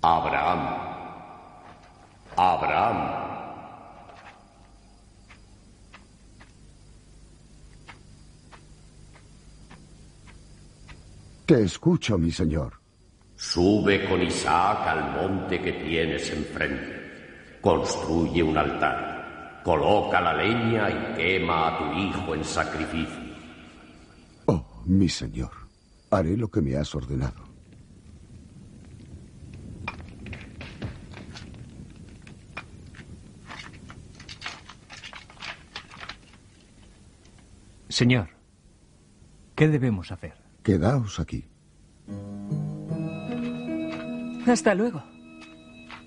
Abraham. Abraham. Te escucho, mi señor. Sube con Isaac al monte que tienes enfrente. Construye un altar. Coloca la leña y quema a tu hijo en sacrificio. Oh, mi señor. Haré lo que me has ordenado. Señor, ¿qué debemos hacer? Quedaos aquí. Hasta luego.